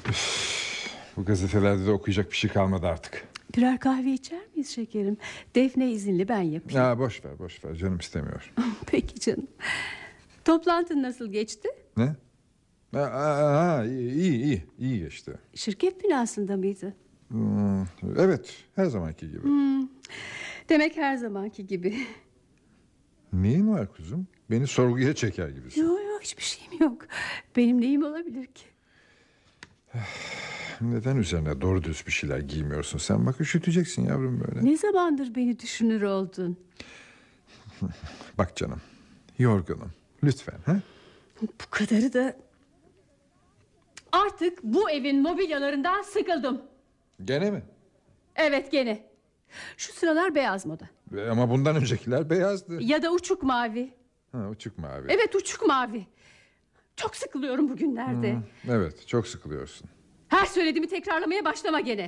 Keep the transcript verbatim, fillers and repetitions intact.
Bu gazetelerde de okuyacak bir şey kalmadı artık. Birer kahve içer miyiz şekerim? Defne izinli, ben yapayım. Ya boş ver boş ver, canım istemiyor. Peki canım. Toplantın nasıl geçti? Ne? Ha, ha, iyi iyi iyi iyi geçti. Şirket binasında mıydı? Hmm, evet, her zamanki gibi. Hmm, demek her zamanki gibi. Neyin var kuzum? Beni sorguya çeker gibisin. Yok yok, hiçbir şeyim yok. Benim neyim olabilir ki? Neden üzerine doğru düz bir şeyler giymiyorsun? Sen bak, üşüteceksin yavrum böyle. Ne zamandır beni düşünür oldun? Bak canım, yorgunum. Lütfen. Ha? Bu kadarı da... Artık bu evin mobilyalarından sıkıldım. Gene mi? Evet, gene. Şu sıralar beyaz moda. E, Ama bundan öncekiler beyazdı. Ya da uçuk mavi. Ha, uçuk mavi. Evet, uçuk mavi. Çok sıkılıyorum bugünlerde. Hmm, evet, çok sıkılıyorsun. Her söylediğimi tekrarlamaya başlama gene.